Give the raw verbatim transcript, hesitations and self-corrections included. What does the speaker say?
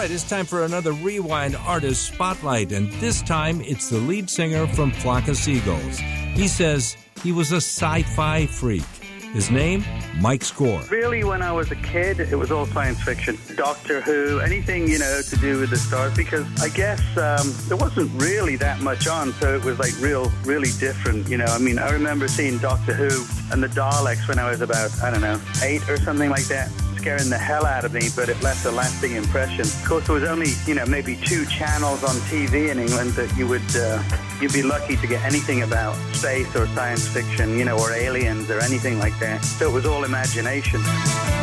right, it's time for another Rewind Artist Spotlight, and this time it's the lead singer from Flock of Seagulls. He says he was a sci-fi freak. His name, Mike Score. Really, when I was a kid, it was all science fiction. Doctor Who, anything, you know, to do with the stars, because I guess um, there wasn't really that much on, so it was like real, really different, you know. I mean, I remember seeing Doctor Who and the Daleks when I was about, I don't know, eight or something like that. Scaring the hell out of me, but it left a lasting impression. Of course, there was only, you know, maybe two channels on T V in England that you would, uh, you'd be lucky to get anything about space or science fiction, you know, or aliens or anything like that. So it was all imagination.